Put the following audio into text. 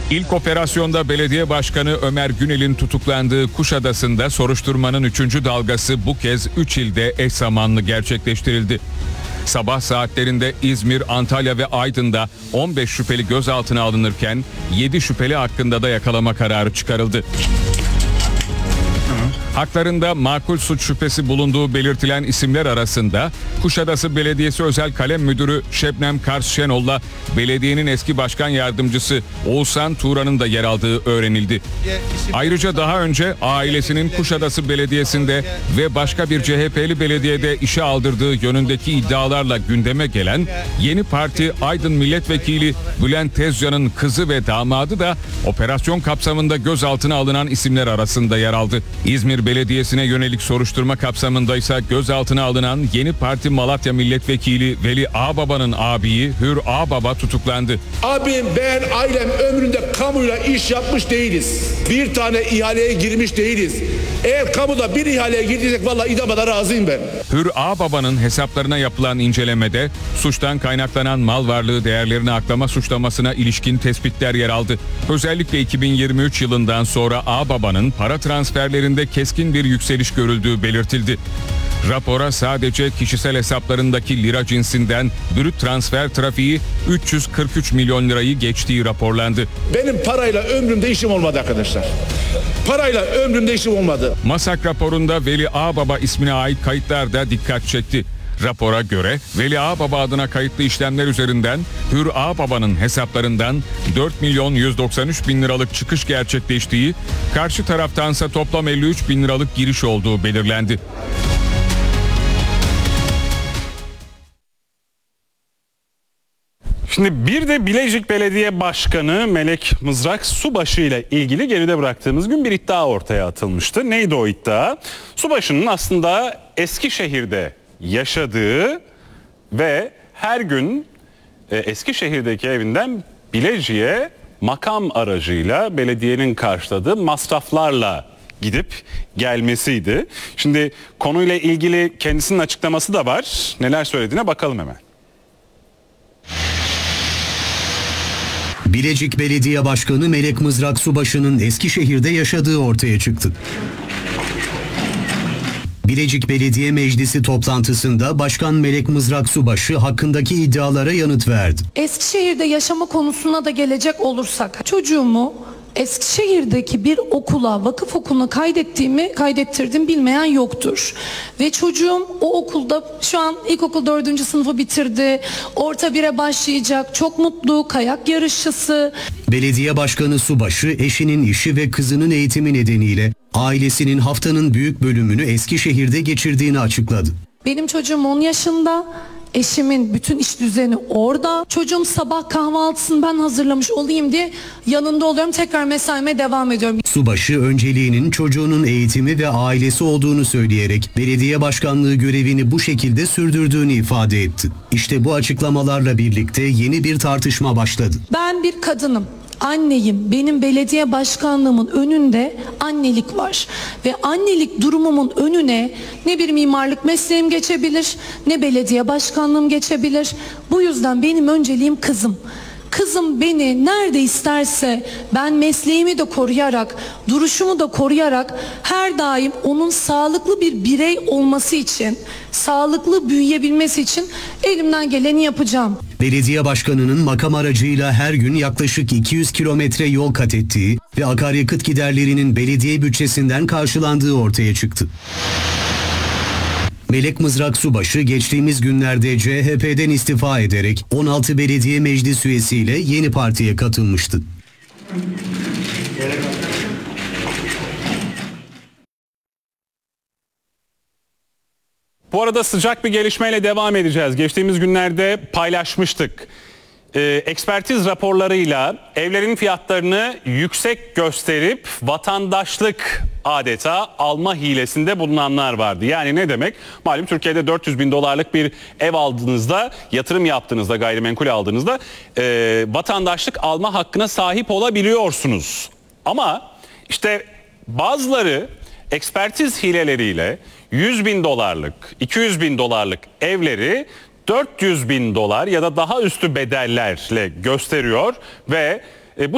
İlk operasyonda belediye başkanı Ömer Günel'in tutuklandığı Kuşadası'nda soruşturmanın 3. dalgası bu kez 3 ilde eş zamanlı gerçekleştirildi. Sabah saatlerinde İzmir, Antalya ve Aydın'da 15 şüpheli gözaltına alınırken 7 şüpheli hakkında da yakalama kararı çıkarıldı. Haklarında makul suç şüphesi bulunduğu belirtilen isimler arasında Kuşadası Belediyesi Özel Kalem Müdürü Şebnem Kars Şenol'la belediyenin eski başkan yardımcısı Oğuzhan Turan'ın da yer aldığı öğrenildi. Ayrıca daha önce ailesinin Kuşadası Belediyesi'nde ve başka bir CHP'li belediyede işe aldırdığı yönündeki iddialarla gündeme gelen Yeni Parti Aydın Milletvekili Bülent Tezcan'ın kızı ve damadı da operasyon kapsamında gözaltına alınan isimler arasında yer aldı. İzmir Belediyesi'ne yönelik soruşturma kapsamında ise gözaltına alınan Yeni Parti Malatya Milletvekili Veli Ağbaba'nın abiyi Hür Ağbaba tutuklandı. Abim, ben, ailem ömründe kamuyla iş yapmış değiliz. Bir tane ihaleye girmiş değiliz. Eğer kamuda bir ihaleye girdiysek vallahi idama da razıyım ben. Hür Ağbaba'nın hesaplarına yapılan incelemede suçtan kaynaklanan mal varlığı değerlerini aklama suçlamasına ilişkin tespitler yer aldı. Özellikle 2023 yılından sonra Ağbaba'nın para transferlerinde keskin bir yükseliş görüldüğü belirtildi. Rapora sadece kişisel hesaplarındaki lira cinsinden brüt transfer trafiği 343 milyon lirayı geçtiği raporlandı. Benim parayla ömrümde işim olmadı arkadaşlar. Parayla ömrümde işim olmadı. MASAK raporunda Veli Ağbaba ismine ait kayıtlar da dikkat çekti. Rapora göre Veli Ağbaba adına kayıtlı işlemler üzerinden Hür Ağbaba'nın hesaplarından 4 milyon 193 bin liralık çıkış gerçekleştiği, karşı taraftansa toplam 53 bin liralık giriş olduğu belirlendi. Şimdi bir de Bilecik Belediye Başkanı Melek Mızrak Subaşı ile ilgili geride bıraktığımız gün bir iddia ortaya atılmıştı. Neydi o iddia? Subaşı'nın aslında Eskişehir'de yaşadığı ve her gün Eskişehir'deki evinden Bilecik'e makam aracıyla belediyenin karşıladığı masraflarla gidip gelmesiydi. Şimdi konuyla ilgili kendisinin açıklaması da var. Neler söylediğine bakalım hemen. Bilecik Belediye Başkanı Melek Mızrak Subaşı'nın Eskişehir'de yaşadığı ortaya çıktı. Bilecik Belediye Meclisi toplantısında Başkan Melek Mızrak Subaşı hakkındaki iddialara yanıt verdi. Eskişehir'de yaşama konusuna da gelecek olursak, çocuğumu Eskişehir'deki bir okula, vakıf okuluna kaydettirdim bilmeyen yoktur. Ve çocuğum o okulda şu an ilkokul 4. sınıfı bitirdi. Orta 1'e başlayacak. Çok mutlu, kayak yarışçısı. Belediye Başkanı Subaşı eşinin işi ve kızının eğitimi nedeniyle ailesinin haftanın büyük bölümünü Eskişehir'de geçirdiğini açıkladı. Benim çocuğum 10 yaşında. Eşimin bütün iş düzeni orada. Çocuğum sabah kahvaltısını ben hazırlamış olayım diye yanında oluyorum. Tekrar mesaime devam ediyorum. Subaşı önceliğinin çocuğunun eğitimi ve ailesi olduğunu söyleyerek belediye başkanlığı görevini bu şekilde sürdürdüğünü ifade etti. İşte bu açıklamalarla birlikte yeni bir tartışma başladı. Ben bir kadınım. Anneyim. Benim belediye başkanlığımın önünde annelik var. Ve annelik durumumun önüne ne bir mimarlık mesleğim geçebilir, ne belediye başkanlığım geçebilir. Bu yüzden benim önceliğim kızım. Kızım beni nerede isterse ben mesleğimi de koruyarak, duruşumu da koruyarak her daim onun sağlıklı bir birey olması için, sağlıklı büyüyebilmesi için elimden geleni yapacağım. Belediye başkanının makam aracıyla her gün yaklaşık 200 kilometre yol kat ettiği ve akaryakıt giderlerinin belediye bütçesinden karşılandığı ortaya çıktı. Melek Mızrak Subaşı geçtiğimiz günlerde CHP'den istifa ederek 16 belediye meclis üyesiyle Yeni Parti'ye katılmıştı. Bu arada sıcak bir gelişmeyle devam edeceğiz. Geçtiğimiz günlerde paylaşmıştık. Ekspertiz raporlarıyla evlerin fiyatlarını yüksek gösterip vatandaşlık adeta alma hilesinde bulunanlar vardı. Yani ne demek? Malum Türkiye'de 400 bin dolarlık bir ev aldığınızda, yatırım yaptığınızda, gayrimenkul aldığınızda vatandaşlık alma hakkına sahip olabiliyorsunuz. Ama işte bazıları ekspertiz hileleriyle 100 bin dolarlık, 200 bin dolarlık evleri 400 bin dolar ya da daha üstü bedellerle gösteriyor ve